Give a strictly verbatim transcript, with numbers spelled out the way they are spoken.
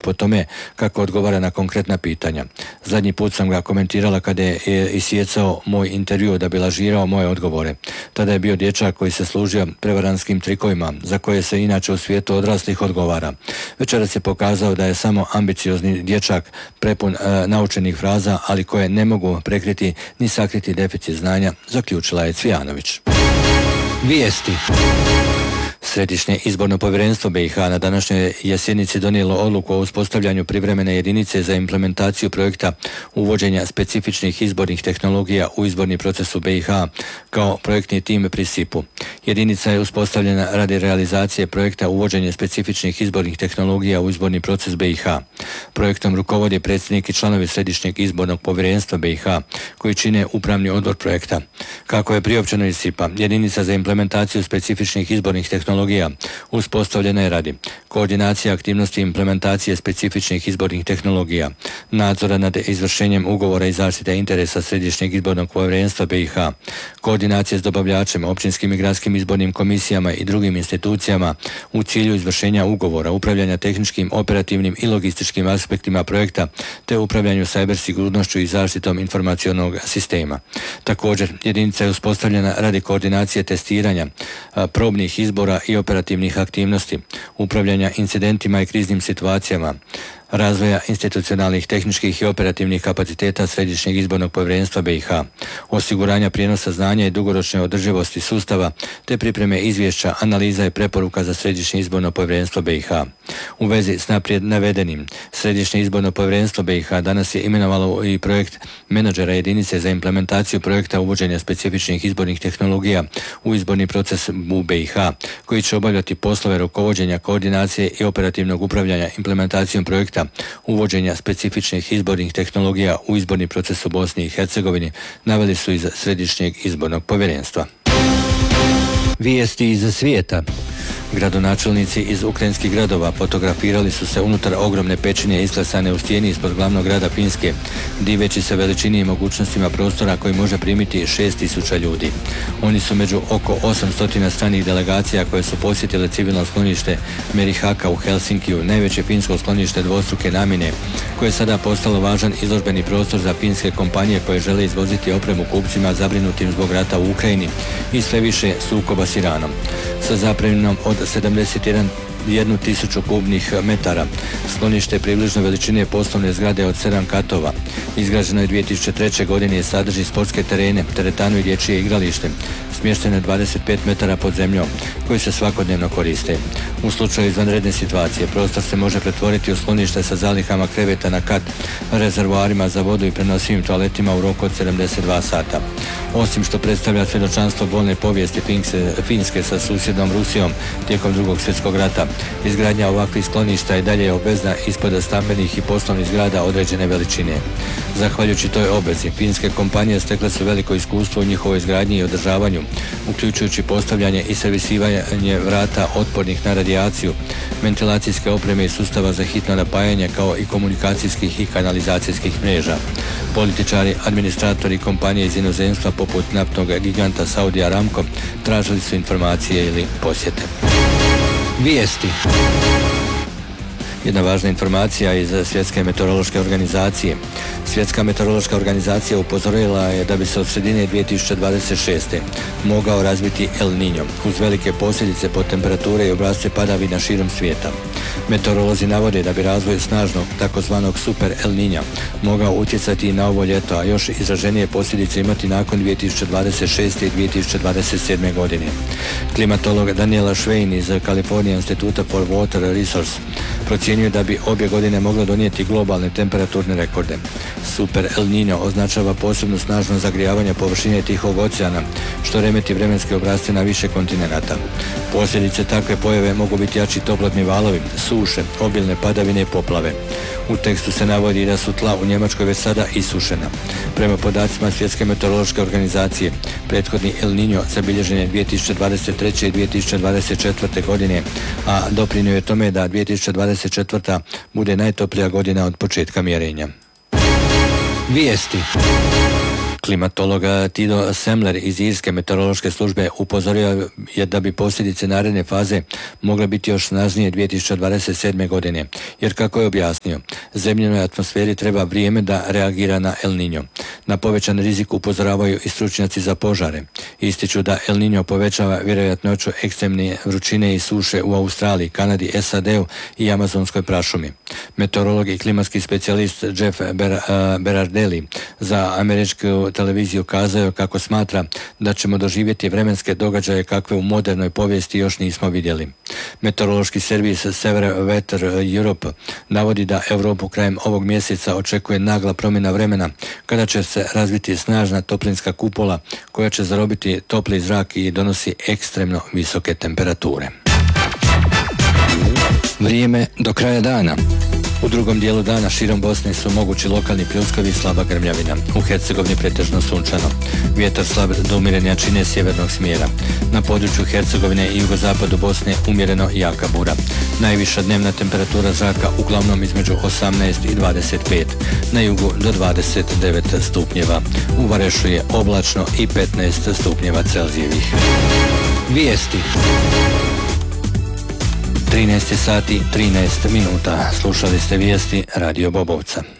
po tome kako odgovara na konkretna pitanja. Zadnji put sam ga komentirala kada je isjecao moj intervju da bi lažirao moje odgovore. Tada je bio dječak koji se služio prevaranskim trikovima, za koje se inače u svijetu odraslih odgovara. Večeras je pokazao da je samo ambiciozni dječak prepun e, naučenih fraza, ali koje ne mogu prekriti ni sakriti deficit znanja, zaključila je Cvijanović. Vijesti. Središnje izborno povjerenstvo B i H na današnjoj je sjednici donijelo odluku o uspostavljanju privremene jedinice za implementaciju projekta uvođenja specifičnih izbornih tehnologija u izborni proces u B i H kao projektni tim pri S I P-u. Jedinica je uspostavljena radi realizacije projekta uvođenja specifičnih izbornih tehnologija u izborni proces B i H. Projektom rukovodi predsjednik i članovi Središnjeg izbornog povjerenstva B i H koji čine upravni odbor projekta. Kako je priopćeno iz S I P-a, jedinica za implementaciju specifičnih izbornih tehnologija uspostavljena je radi koordinacije aktivnosti implementacije specifičnih izbornih tehnologija, nadzora nad izvršenjem ugovora i zaštite interesa Središnjeg izbornog povjerenstva B i H, koordinacije s dobavljačem, općinskim i gradskim izbornim komisijama i drugim institucijama u cilju izvršenja ugovora, upravljanja tehničkim, operativnim i logističkim aspektima projekta te upravljanju cyber sigurnošću i zaštitom informacionog sistema. Također, jedinica je uspostavljena radi koordinacije testiranja, probnih izbora i operativnih aktivnosti, upravljanja incidentima i kriznim situacijama, razvoja institucionalnih, tehničkih i operativnih kapaciteta Središnjeg izbornog povjerenstva B i H, osiguranja prijenosa znanja i dugoročne održivosti sustava, te pripreme izvješća, analiza i preporuka za Središnje izborno povjerenstvo B i H. U vezi s naprijed navedenim, Središnje izborno povjerenstvo B i H danas je imenovalo i projekt menadžera jedinice za implementaciju projekta uvođenja specifičnih izbornih tehnologija u izborni proces u B i H, koji će obavljati poslove rukovođenja, koordinacije i operativnog upravljanja implementacijom projekta uvođenja specifičnih izbornih tehnologija u izborni proces u Bosni i Hercegovini, naveli su iz Središnjeg izbornog povjerenstva. Vijesti iz svijeta. Gradonačelnici iz ukrajinskih gradova fotografirali su se unutar ogromne pećine isklesane u stijeni ispod glavnog grada Finske, diveći se veličini i mogućnostima prostora koji može primiti šest tisuća ljudi. Oni su među oko osamsto stranih delegacija koje su posjetile civilno sklonište Merihaka u Helsinkiju, najveće finsko sklonište dvostruke namjene, koje je sada postalo važan izložbeni prostor za finske kompanije koje žele izvoziti opremu kupcima zabrinutim zbog rata u Ukrajini i sve više sukoba s Iranom. Sa zapremninom od sedamdeset jednu tisuću kubnih metara. Sklonište je približno veličine poslovne zgrade od sedam katova. Izgrađeno je dvije tisuće treće. godine i sadrži sportske terene, teretanu i dječje igralište, smještene dvadeset pet metara pod zemljom, koji se svakodnevno koriste. U slučaju izvanredne situacije, prostor se može pretvoriti u sklonište sa zalihama kreveta na kat, rezervoarima za vodu i prenosivim toaletima u roku od sedamdeset dva sata. Osim što predstavlja svjedočanstvo bolne povijesti Finske, Finske sa susjednom Rusijom tijekom drugog svjetskog rata, izgradnja ovakvih skloništa i dalje je obvezna ispod stambenih i poslovnih zgrada određene veličine. Zahvaljujući toj obvezi, finske kompanije stekle su veliko iskustvo u njihovoj izgradnji i održavanju, uključujući postavljanje i servisiranje vrata otpornih na radijaciju, ventilacijske opreme i sustava za hitno napajanje, kao i komunikacijskih i kanalizacijskih mreža. Političari, administratori kompanije iz inozemstva poput naftnog giganta Saudi Aramco tražili su informacije ili posjete. Vijesti. Jedna važna informacija iz Svjetske meteorološke organizacije. Svjetska meteorološka organizacija upozorila je da bi se od sredine dvije tisuće dvadeset šeste. mogao razviti El Niño, uz velike posljedice po temperature i obrasce padavina širom svijeta. Meteorolozi navode da bi razvoj snažnog takozvanog super El Niña mogao utjecati i na ovo ljeto, a još izraženije posljedice imati nakon dvije tisuće dvadeset šeste. i dvije tisuće dvadeset sedme. godine. Klimatolog Daniela Schwein iz California Instituta for Water Resource procjenjuje da bi obje godine moglo donijeti globalne temperaturne rekorde. Super El Niño označava posebno snažno zagrijavanje površine Tihog oceana, što remeti vremenske obrasce na više kontinenata. Posljedice takve pojave mogu biti jači toplotni valovi, suše, obilne padavine i poplave. U tekstu se navodi da su tla u Njemačkoj već sada isušena. Prema podacima Svjetske meteorološke organizacije, prethodni El Niño zabilježen je dvije tisuće dvadeset treće. i dvije tisuće dvadeset četvrte. godine, a doprinio je tome da dvije tisuće dvadeset četvrta. bude najtoplija godina od početka mjerenja. Vijesti. Klimatolog Tido Semler iz Irske meteorološke službe upozorio je da bi posljedice naredne faze mogle biti još snažnije dvije tisuće dvadeset sedme. godine, jer kako je objasnio, zemljenoj atmosferi treba vrijeme da reagira na El Niño. Na povećan rizik upozoravaju i stručnjaci za požare. Ističu da El Niño povećava vjerojatnoću ekstremne vrućine i suše u Australiji, Kanadi, S A D-u i amazonskoj prašumi. Meteorolog i klimatski specijalist Jeff Ber, uh, Berardelli za američku televiziju kazao kako smatra da ćemo doživjeti vremenske događaje kakve u modernoj povijesti još nismo vidjeli. Meteorološki servis Sever Weather Europe navodi da Europu krajem ovog mjeseca očekuje nagla promjena vremena kada će se razviti snažna toplinska kupola koja će zarobiti topli zrak i donosi ekstremno visoke temperature. Vrijeme do kraja dana. U drugom dijelu dana širom Bosne su mogući lokalni pljuskovi i slaba grmljavina. U Hercegovini pretežno sunčano. Vjetar slab do umjerene jačine sjevernog smjera. Na području Hercegovine i jugozapadu Bosne umjereno jaka bura. Najviša dnevna temperatura zraka uglavnom između osamnaest i dvadeset pet. Na jugu do dvadeset devet stupnjeva. U Varešu je oblačno i petnaest stupnjeva Celzijevih. Vijesti. trinaest sati trinaest minuta. Slušali ste vijesti Radio Bobovca.